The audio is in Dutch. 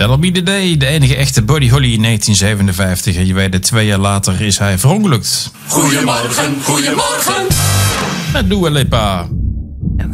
That'll Be The Day, de enige echte Buddy Holly in 1957. En je weet het, 2 jaar later is hij verongelukt. Goedemorgen, goedemorgen. Met Dua Lipa.